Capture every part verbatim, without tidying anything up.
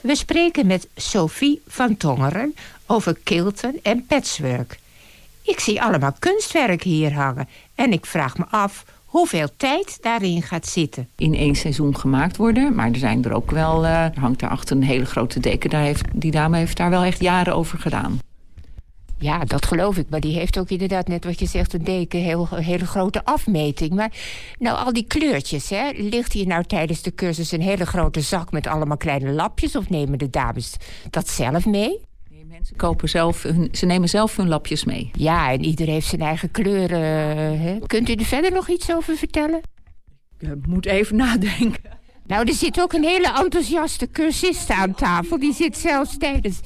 We spreken met Sophie van Tongeren over quilten en patchwork. Ik zie allemaal kunstwerk hier hangen en ik vraag me af hoeveel tijd daarin gaat zitten. In één seizoen gemaakt worden, maar er zijn er ook wel... Uh, er hangt daarachter een hele grote deken. Daar heeft, die dame heeft daar wel echt jaren over gedaan. Ja, dat geloof ik. Maar die heeft ook inderdaad, net wat je zegt, een deken, heel, een hele grote afmeting. Maar nou, al die kleurtjes, hè, ligt hier nou tijdens de cursus een hele grote zak met allemaal kleine lapjes? Of nemen de dames dat zelf mee? Nee, mensen kopen zelf hun, ze nemen zelf hun lapjes mee. Ja, en ieder heeft zijn eigen kleuren. Hè. Kunt u er verder nog iets over vertellen? Ik moet even nadenken. Nou, er zit ook een hele enthousiaste cursiste aan tafel. Die zit zelfs tijdens...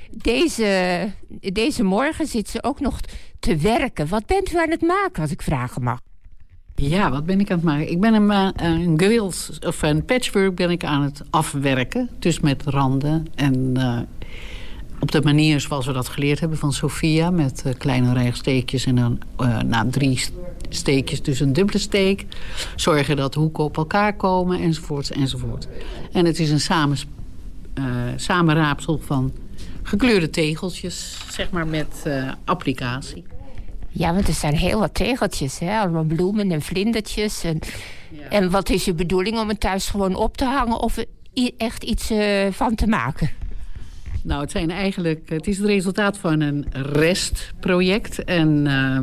Deze, deze morgen zit ze ook nog te werken. Wat bent u aan het maken, als ik vragen mag? Ja, wat ben ik aan het maken? Ik ben een, een quilts of een patchwork ben ik aan het afwerken. Dus met randen en uh, op de manier zoals we dat geleerd hebben van Sophia. Met uh, kleine rijgsteekjes en dan uh, na drie steekjes, dus een dubbele steek. Zorgen dat de hoeken op elkaar komen enzovoort enzovoort. En het is een samen, uh, samenraapsel van gekleurde tegeltjes, zeg maar, met uh, applicatie. Ja, want er zijn heel wat tegeltjes, hè? Allemaal bloemen en vlindertjes. En, ja. en wat is je bedoeling om het thuis gewoon op te hangen of er echt iets uh, van te maken? Nou, het zijn eigenlijk, het is het resultaat van een restproject. En uh,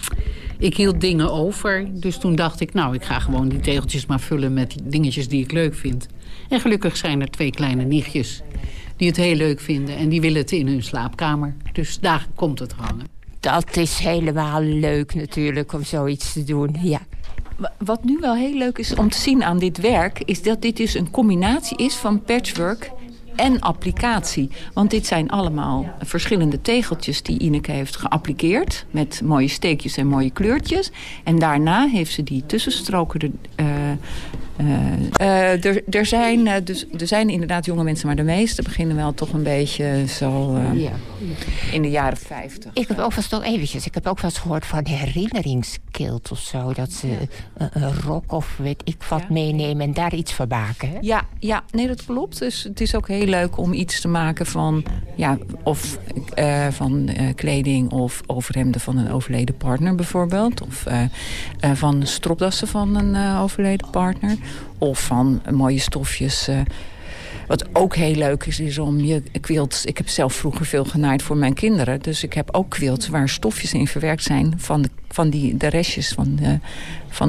ik hield dingen over. Dus toen dacht ik, nou, ik ga gewoon die tegeltjes maar vullen met dingetjes die ik leuk vind. En gelukkig zijn er twee kleine nichtjes die het heel leuk vinden. En die willen het in hun slaapkamer. Dus daar komt het hangen. Dat is helemaal leuk natuurlijk om zoiets te doen, ja. Wat nu wel heel leuk is om te zien aan dit werk, is dat dit dus een combinatie is van patchwork en applicatie. Want dit zijn allemaal verschillende tegeltjes die Ineke heeft geappliqueerd met mooie steekjes en mooie kleurtjes. En daarna heeft ze die tussenstroken er, uh, uh, uh, er, er, zijn, uh, dus, er zijn inderdaad jonge mensen, maar de meeste beginnen wel toch een beetje zo uh, ja. in de jaren vijftig. Ik heb ook wel eens, eventjes, ik heb ook wel eens gehoord van herinneringskilt of zo. Dat ze ja. een, een rok of weet ik wat ja. meenemen en daar iets van maken. Hè? Ja, ja, nee, dat klopt. Dus het is ook heel leuk om iets te maken van, ja, of uh, van uh, kleding of overhemden van een overleden partner bijvoorbeeld. Of uh, uh, van stropdassen van een uh, overleden partner. Of van uh, mooie stofjes. Uh, wat ook heel leuk is, is om je quilts... Ik heb zelf vroeger veel genaaid voor mijn kinderen. Dus ik heb ook quilts waar stofjes in verwerkt zijn van de, van die, de restjes van, uh, van